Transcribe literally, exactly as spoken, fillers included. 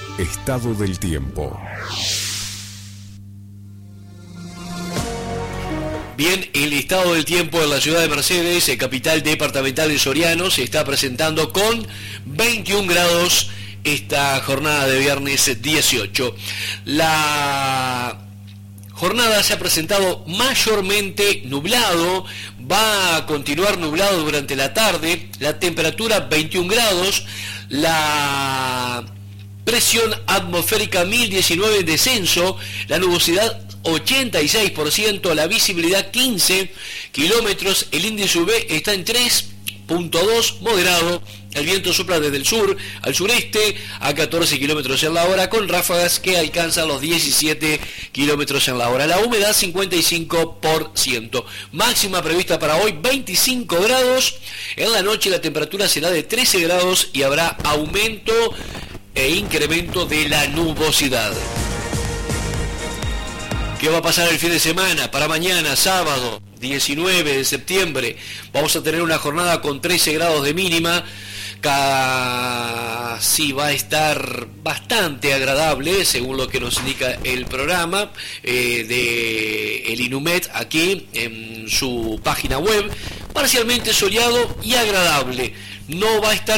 Estado del tiempo. Bien, el estado del tiempo en la ciudad de Mercedes, capital departamental de Soriano, se está presentando con veintiún grados esta jornada de viernes dieciocho. La jornada se ha presentado mayormente nublado, va a continuar nublado durante la tarde, la temperatura veintiún grados, la presión atmosférica mil diecinueve en descenso, la nubosidad ochenta y seis por ciento, la visibilidad quince kilómetros, el índice U V está en tres punto dos, moderado, el viento sopla desde el sur al sureste a catorce kilómetros en la hora, con ráfagas que alcanzan los diecisiete kilómetros en la hora, la humedad cincuenta y cinco por ciento, máxima prevista para hoy veinticinco grados, en la noche la temperatura será de trece grados y habrá aumento e incremento de la nubosidad. ¿Qué va a pasar el fin de semana? Para mañana, sábado, diecinueve de septiembre, vamos a tener una jornada con trece grados de mínima, casi va a estar bastante agradable, según lo que nos indica el programa eh, de el INUMED aquí en su página web, parcialmente soleado y agradable. No va a estar